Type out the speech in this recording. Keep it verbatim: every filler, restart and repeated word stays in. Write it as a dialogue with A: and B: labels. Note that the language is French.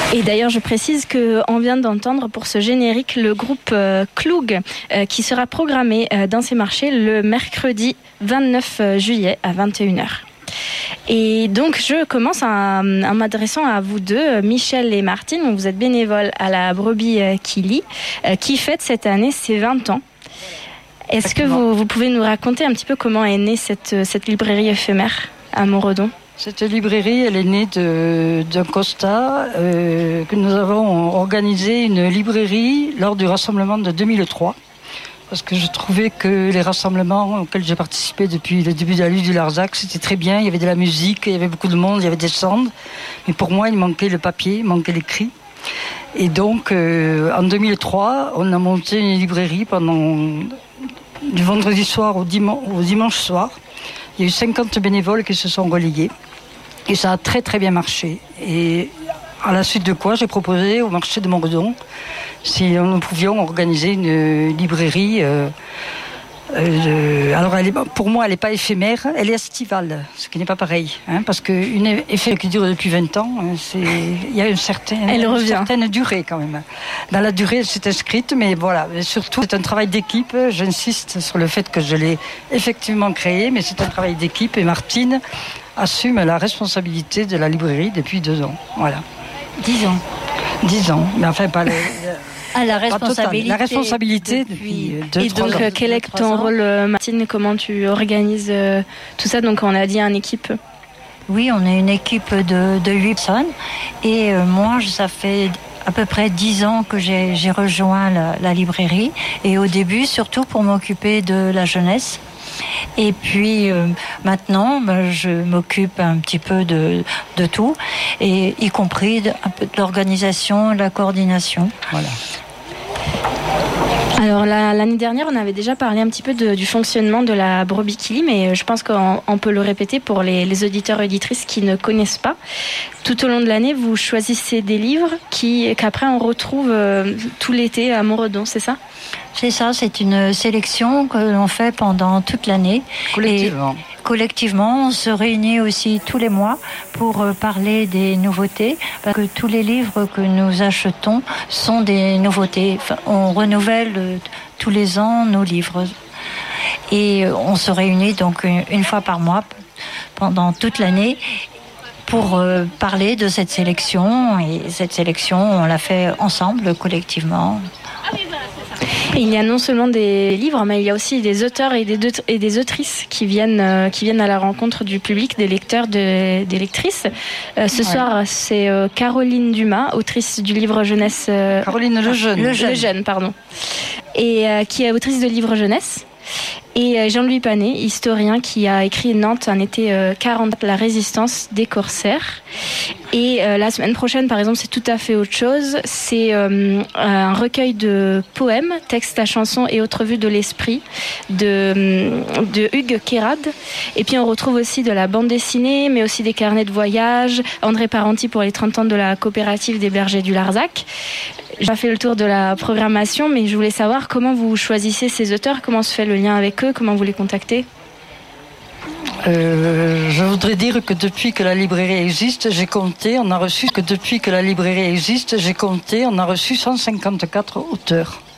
A: Et d'ailleurs, je précise qu'on vient d'entendre pour ce générique le groupe euh, Cloug euh, qui sera programmé euh, dans ces marchés le mercredi vingt-neuf juillet à vingt et une heures. Et donc, je commence en, en m'adressant à vous deux, Michel et Martine. Donc, vous êtes bénévoles à la Brebis euh, qui lit, euh, qui fête cette année ses vingt ans. Est-ce que vous, vous pouvez nous raconter un petit peu comment est née cette, cette librairie éphémère à Montredon ?
B: Cette librairie, elle est née de, d'un constat euh, que nous avons organisé une librairie lors du rassemblement de deux mille trois. Parce que je trouvais que les rassemblements auxquels j'ai participé depuis le début de la lutte du Larzac, c'était très bien. Il y avait de la musique, il y avait beaucoup de monde, il y avait des stands. Mais pour moi, il manquait le papier, il manquait l'écrit. Et donc, euh, en deux mille trois, on a monté une librairie pendant du vendredi soir au dimanche, au dimanche soir. Il y a eu cinquante bénévoles qui se sont relayés. Et ça a très très bien marché. Et à la suite de quoi, j'ai proposé au marché de Montredon si nous pouvions organiser une librairie. Euh, euh, alors, elle est, pour moi, elle n'est pas éphémère, elle est estivale, ce qui n'est pas pareil. Hein, parce qu'une éphémère qui dure depuis vingt ans, c'est, il y a une certaine,
A: elle
B: une
A: revient.
B: certaine durée quand même. Dans la durée, elle s'est inscrite, mais voilà. Mais surtout, c'est un travail d'équipe. J'insiste sur le fait que je l'ai effectivement créé, mais c'est un travail d'équipe. Et Martine assume la responsabilité de la librairie depuis deux ans. Voilà.
C: Dix ans.
B: Dix ans, mais enfin pas le...
C: Ah, la responsabilité.
B: La responsabilité depuis, depuis deux,
A: Et donc,
B: ans.
A: quel est ton rôle, Martine? Comment tu organises euh, tout ça? Donc, on a dit une équipe.
C: Oui, on est une équipe de, de huit personnes. Et euh, moi, ça fait à peu près dix ans que j'ai, j'ai rejoint la, la librairie. Et au début, surtout pour m'occuper de la jeunesse. Et puis euh, maintenant, ben, je m'occupe un petit peu de, de tout, et y compris de, un peu de l'organisation, de la coordination.
B: Voilà.
A: Alors la, l'année dernière, on avait déjà parlé un petit peu de, du fonctionnement de la Brebis qui lit, mais je pense qu'on on peut le répéter pour les, les auditeurs et auditrices qui ne connaissent pas. Tout au long de l'année, vous choisissez des livres qui, qu'après on retrouve euh, tout l'été à Montredon, c'est ça ?
C: C'est ça, c'est une sélection que l'on fait pendant toute l'année.
B: Collectivement.
C: Et collectivement, on se réunit aussi tous les mois pour parler des nouveautés, parce que tous les livres que nous achetons sont des nouveautés. Enfin, on renouvelle tous les ans nos livres. Et on se réunit donc une fois par mois pendant toute l'année pour parler de cette sélection. Et cette sélection, on l'a fait ensemble, collectivement.
A: Et il y a non seulement des livres, mais il y a aussi des auteurs et des, et des autrices qui viennent, euh, qui viennent à la rencontre du public, des lecteurs, de, des lectrices. Euh, ce ouais. soir, c'est euh, Caroline Dumas, autrice du livre jeunesse... Euh,
B: Caroline Lejeune.
A: Le Jeune, Le Jeune pardon. Et euh, qui est autrice de livres jeunesse. Et Jean-Louis Panet, historien qui a écrit Nantes un été euh, quarante, la résistance des corsaires. Et euh, la semaine prochaine, par exemple, c'est tout à fait autre chose. C'est euh, un recueil de poèmes, textes à chansons et autres vues de l'esprit de, de Hugues Kérad. Et puis on retrouve aussi de la bande dessinée, mais aussi des carnets de voyage. André Parenti pour les trente ans de la coopérative des bergers du Larzac. J'ai pas fait le tour de la programmation, mais je voulais savoir comment vous choisissez ces auteurs, comment se fait le lien avec eux, comment vous les contactez.
B: Euh, je voudrais dire que depuis que la librairie existe, j'ai compté, on a reçu que depuis que la librairie existe, j'ai compté, on a reçu cent cinquante-quatre auteurs.